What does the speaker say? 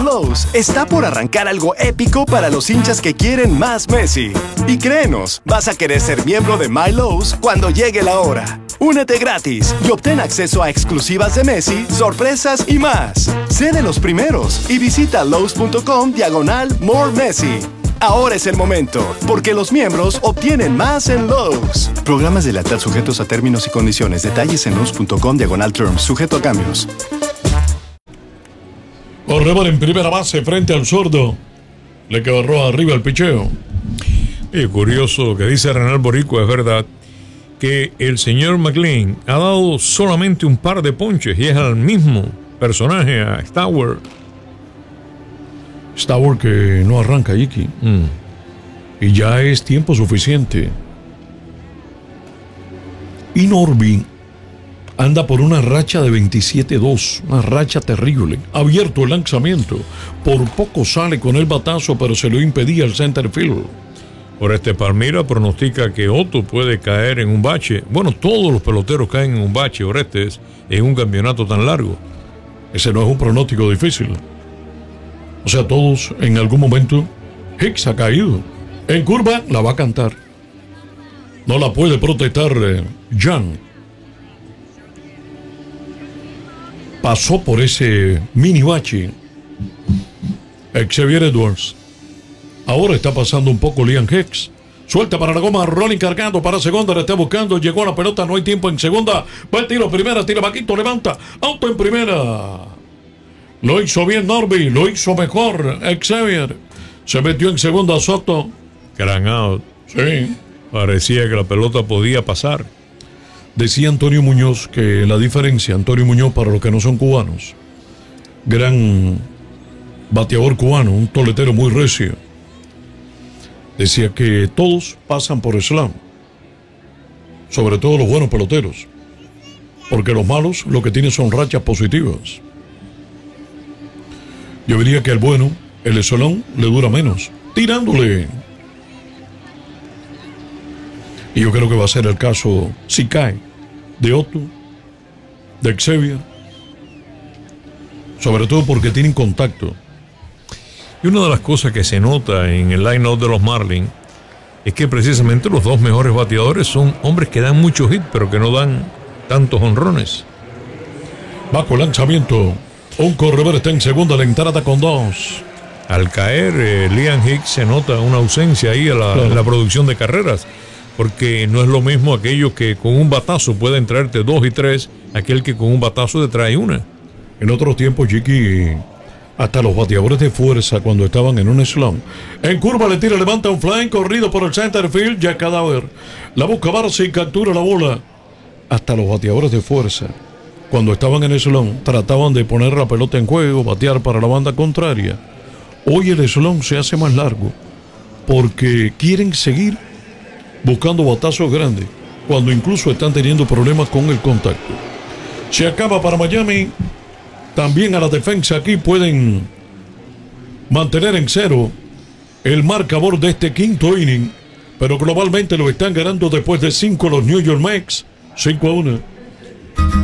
Con Lowe's está por arrancar algo épico para los hinchas que quieren más Messi. Y créenos, vas a querer ser miembro de My Lowe's cuando llegue la hora. Únete gratis y obtén acceso a exclusivas de Messi, sorpresas y más. Sé de los primeros y visita Lowe's.com/More Messi. Ahora es el momento, porque los miembros obtienen más en Lowe's. Programas de lealtad sujetos a términos y condiciones. Detalles en Lowe's.com/terms, sujeto a cambios. Corredor en primera base frente al zurdo. Le quedó arriba el picheo. Y curioso lo que dice Renal Boricua, es verdad que el señor McLean ha dado solamente un par de ponches y es al mismo personaje, a Stauer. Stauer que no arranca, Iki. Y ya es tiempo suficiente. Y Norby anda por una racha de 27-2, una racha terrible. Abierto el lanzamiento. Por poco sale con el batazo, pero se lo impedía el center field. Palmira pronostica que Otto puede caer en un bache. Bueno, todos los peloteros caen en un bache, Orestes, en un campeonato tan largo. Ese no es un pronóstico difícil. O sea, todos en algún momento. Hicks ha caído. En curva la va a cantar. No la puede protestar Jan. Pasó por ese mini bache Xavier Edwards. Ahora está pasando un poco Liam Hicks. Suelta para la goma, Rolling cargando para segunda, le está buscando, llegó a la pelota, no hay tiempo en segunda. Va el tiro primera, tira Vaquito, levanta, auto en primera. Lo hizo bien Norby, lo hizo mejor Xavier. Se metió en segunda Soto. Gran out. Sí. Parecía que la pelota podía pasar. Decía Antonio Muñoz que la diferencia, Antonio Muñoz, para los que no son cubanos, gran bateador cubano, un toletero muy recio, decía que todos pasan por slam, sobre todo los buenos peloteros, porque los malos lo que tienen son rachas positivas. Yo diría que al bueno, el slam le dura menos, tirándole. Y yo creo que va a ser el caso, si cae, de Otto, de Xavier, sobre todo porque tienen contacto. Y una de las cosas que se nota en el line-up de los Marlins es que precisamente los dos mejores bateadores son hombres que dan muchos hits, pero que no dan tantos honrones. Bajo lanzamiento, un corredor está en segunda, la entrada con dos. Al caer, Liam Hicks se nota una ausencia ahí en la producción de carreras, porque no es lo mismo aquello que con un batazo pueden traerte 2 y 3, aquel que con un batazo te trae una. En otros tiempos, Chiqui, hasta los bateadores de fuerza cuando estaban en un slam. En curva le tira, levanta un fly, corrido por el center field, ya cadáver. La busca Barça y captura la bola. Hasta los bateadores de fuerza, cuando estaban en el slam, trataban de poner la pelota en juego, batear para la banda contraria. Hoy el slam se hace más largo, porque quieren seguir buscando batazos grandes, cuando incluso están teniendo problemas con el contacto. Se acaba para Miami. También a la defensa aquí pueden mantener en cero el marcador de este quinto inning, pero globalmente lo están ganando después de 5 los New York Mets, 5-1.